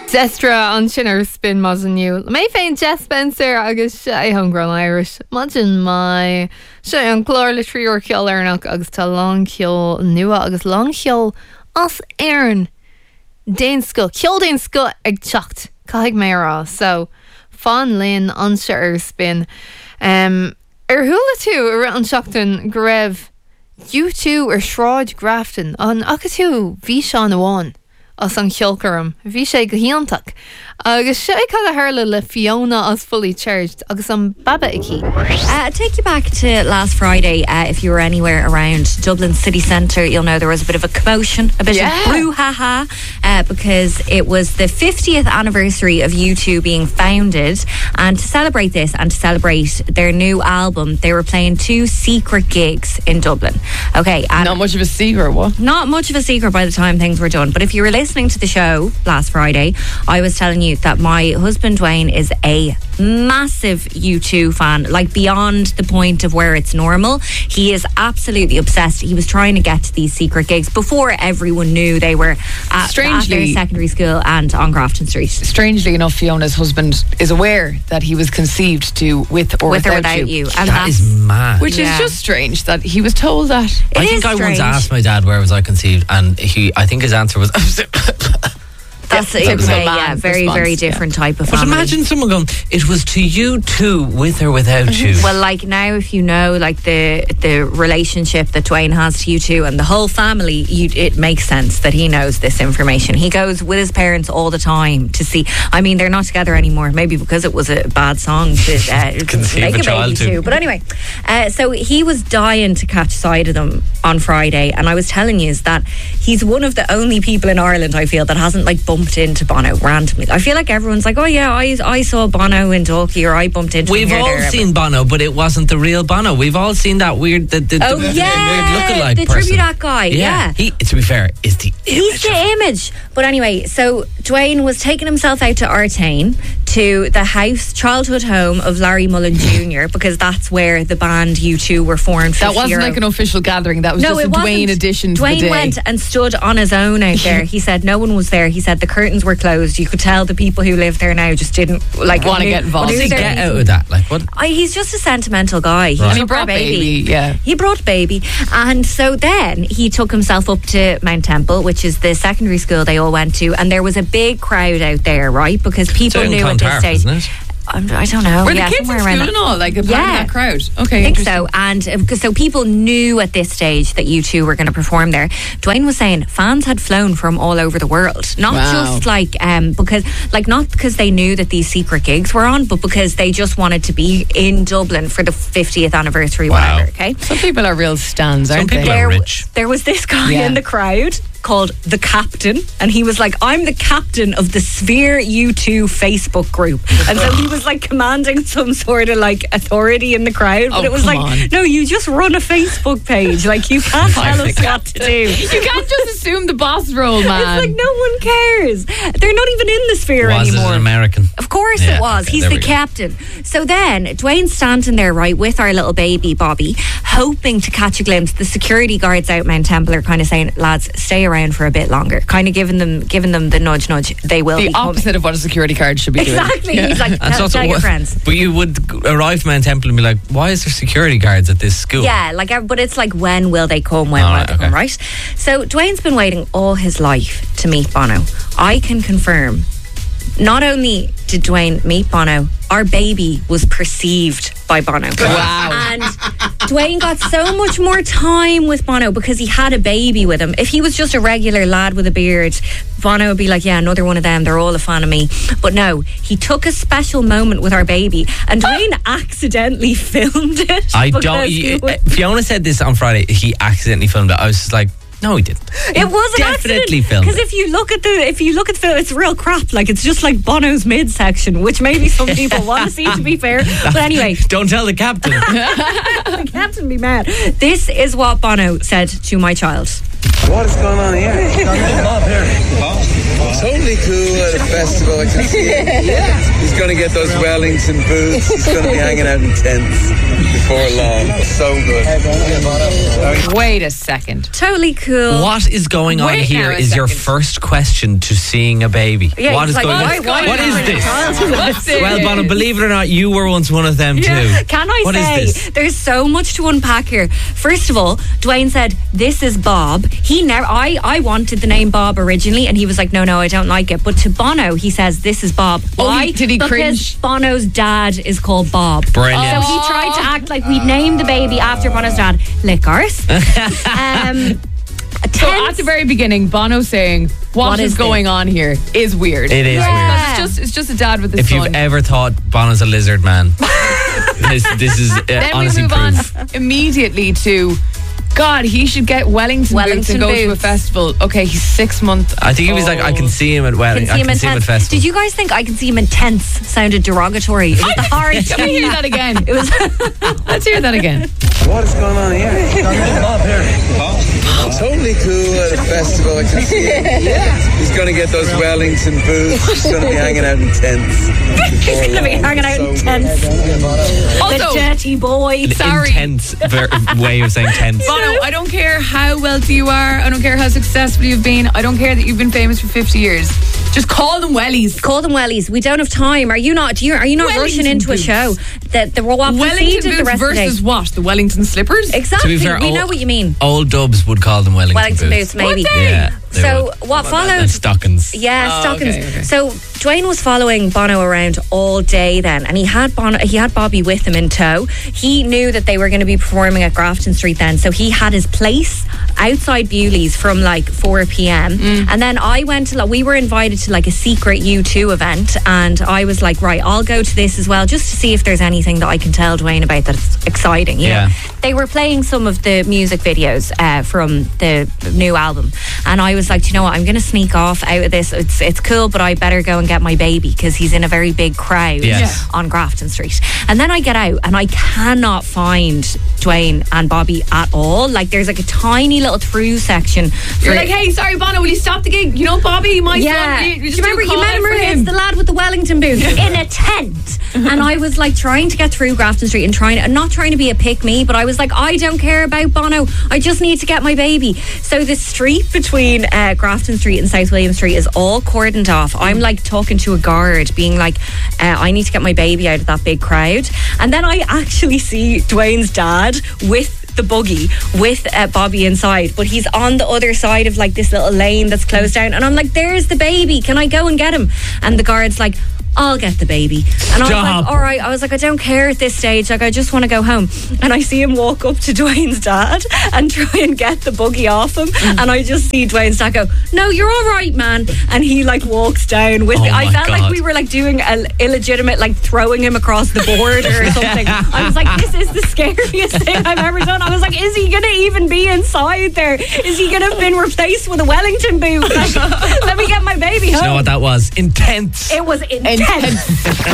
Destra an sin ar spin mas aniu. Mé féin Jess Spencer agus é homegrown Irish. Imagine mai se an chlór le tríor ceol arnach agus tá long ceol nua agus long ceol as éirn déin sco ceol déin sco ag teacht caithfidh mé rá. So fan linn an se ar spin. Thula tú ar an seachtain go raibh U2 ar shráid Grafton an agus tú bhí seán amháin as an cheolcarm. Bhí sé go hiantach. Agus sé cad a tharla le Fiona as Fully Charged agus an baba ici. Take you back to last Friday. If you were anywhere around Dublin city centre, you'll know there was a bit of a commotion, a bit of brouhaha, because it was the 50th anniversary of U2 being founded, and to celebrate this and to celebrate their new album, they were playing 2 secret gigs in Dublin. Okay, and not much of a secret, what? Not much of a secret by the time things were done. But if you were listening to the show last Friday, I was telling you that my husband Dwayne is a massive U2 fan, like beyond the point of where it's normal. He is absolutely obsessed. He was trying to get to these secret gigs before everyone knew they were at their secondary school and on Grafton Street. Strangely enough, Fiona's husband is aware that he was conceived to with or without you. And that is mad. Which is just strange that he was told that. I think I once asked my dad where was I conceived, and I think his answer was That's very, very different type of family. But imagine someone going, it was to you too, with or without you. Well, like now, if you know, like the relationship that Dwayne has to you two and the whole family, it makes sense that he knows this information. He goes with his parents all the time to see. I mean, they're not together anymore, maybe because it was a bad song to make a baby too. But anyway, so he was dying to catch sight of them on Friday, and I was telling you is that he's one of the only people in Ireland, I feel, that hasn't like bumped into Bono randomly. I feel like everyone's like, oh yeah, I saw Bono in Dalkey, or I bumped into him. We've all seen Bono, but it wasn't the real Bono. We've all seen that weird, weird lookalike the person. tribute act guy. Yeah. He, to be fair, is the image. He's the image. But anyway, so Dwayne was taking himself out to Artane, to the childhood home of Larry Mullen Jr., because that's where the band U2 were formed. That wasn't like an official gathering. That was just a Dwayne edition to the day. Dwayne went and stood on his own out there. He said no one was there. He said the curtains were closed. You could tell the people who live there now just didn't want to get involved. What did he get out of that? Like what? He's just a sentimental guy. Right. He brought baby. Yeah, he brought baby, and so then he took himself up to Mount Temple, which is the secondary school they all went to, and there was a big crowd out there, right? Because people knew at this stage. Isn't it? I don't know. Were the kids in school and all? Like a part of that crowd? Okay, I think so. And so people knew at this stage that U2 were going to perform there. Dwayne was saying fans had flown from all over the world, not just like not because they knew that these secret gigs were on, but because they just wanted to be in Dublin for the 50th anniversary. Wow. Whatever. Okay. Some people are real stans, aren't they? Some people are rich. There was this guy in the crowd called the Captain, and he was like, I'm the captain of the Sphere U2 Facebook group, and so he was like commanding some sort of like authority in the crowd, but it was like, no, you just run a Facebook page, like you can't tell us what to do. You can't just assume the boss role, man. It's like no one cares. They're not even in the Sphere anymore. Was it an American? Of course it was. He's the captain. So then Dwayne's standing there, right, with our little baby Bobby, hoping to catch a glimpse. The security guards out Mount Temple are kind of saying, lads, stay around for a bit longer, kind of giving them the nudge. They will be opposite coming. of what a security guard should be doing. Exactly. He's like, tell your friends. But you would arrive to Mount Temple and be like, why is there security guards at this school? Yeah, but it's like, when will they come? When will they come, right? So Dwayne's been waiting all his life to meet Bono. I can confirm, not only did Dwayne meet Bono, our baby was perceived by Bono. Wow. And Dwayne got so much more time with Bono because he had a baby with him. If he was just a regular lad with a beard, Bono would be like, yeah, another one of them, they're all a fan of me. But no, he took a special moment with our baby, and Dwayne accidentally filmed it. Fiona said this on Friday, he accidentally filmed it. I was just like, no, he didn't. It was definitely filmed. Because if you look at the film, it's real crap. Like, it's just like Bono's midsection, which maybe some people want to see, to be fair. But anyway, don't tell the captain. The captain be mad. This is what Bono said to my child. What is going on here? Totally cool at a festival. I can see it. He's going to get those Wellington boots. He's going to be hanging out in tents. before long. So good. Wait a second. Totally cool. What is going on Wait here now a is your second. first question to seeing a baby. Yeah, What he's is like, going on? What is this? What's it? Well, Bono, believe it or not, you were once one of them too. Can I What say, is this? there's so much to unpack here. First of all, Dwayne said, this is Bob. He never, I wanted the name Bob originally, and he was like, no, I don't like it. But to Bono, he says, this is Bob. Oh, Why? did he because cringe? Bono's dad is called Bob. Brilliant. So he tried to act like we'd named the baby after Bono's dad. Lickers. So at the very beginning, Bono saying, what is going on here is weird. It is Yeah. weird. It's just a dad with his If son. you've ever thought Bono's a lizard man, this is Then honestly we move proof. on immediately to, God, he should get Wellington boots and go to a boots. festival. Okay, he's 6 months. I think he was like, I can see him at wedding. I can see him at festival. Did you guys think I can see him intense sounded derogatory? It was the hard. Let me hear that again. It was. Let's hear that again. What is going on here? Totally cool at a festival. I can see him. He's going to get those Wellington boots. He's going to be hanging out in tents. He's going to be hanging out in tents. The Also, dirty boy. sorry. Intense way of saying tense. Bono, I don't care how wealthy you are. I don't care how successful you've been. I don't care that you've been famous for 50 years. Just call them wellies. Call them wellies. We don't have time. Are you not? Are you not Wellington rushing into boots. a show that the what Wellington preceded the boots rest of the day? versus what? The Wellington slippers? Exactly. To be fair, we know what you mean. Old dubs would call them Wellington, Wellington boots, maybe. Would they? Yeah. they So would. what followed? And stockings. Yeah, Oh, stockings. okay. So Dwayne was following Bono around all day then, and he had Bobby with him in tow. He knew that they were going to be performing at Grafton Street then, so he had his place outside Bewley's from like 4 p.m. And then I went to, we were invited to like a secret U2 event, and I was like, right, I'll go to this as well, just to see if there's anything that I can tell Dwayne about that's exciting. You know? They were playing some of the music videos from the new album, and I was like, do you know what, I'm going to sneak off out of this. It's cool, but I better go and get my baby because he's in a very big crowd on Grafton Street. And then I get out and I cannot find Dwayne and Bobby at all. Like there's like a tiny little through section. You're like, hey, sorry, Bono, will you stop the gig? You know, Bobby, my yeah. son. Do you remember him. it's the lad with the Wellington boots in a tent. And I was like trying to get through Grafton Street and not trying to be a pick me, but I was like, I don't care about Bono. I just need to get my baby. So the street between Grafton Street and South William Street is all cordoned off. I'm like talking to a guard being like, I need to get my baby out of that big crowd. And then I actually see Dwayne's dad with the buggy with Bobby inside, but he's on the other side of like this little lane that's closed down, and I'm like, there's the baby, can I go and get him? And the guard's like, I'll get the baby. And I was like, all right. I was like, I don't care at this stage. Like, I just want to go home. And I see him walk up to Dwayne's dad and try and get the buggy off him. And I just see Dwayne's dad go, no, you're all right, man. And he like walks down with me. I felt like we were like doing an illegitimate, like throwing him across the border or something. I was like, this is the scariest thing I've ever done. I was like, is he going to even be inside there? Is he going to have been replaced with a Wellington boot? Like, let me get my baby home. You know what that was? Intense. It was intense.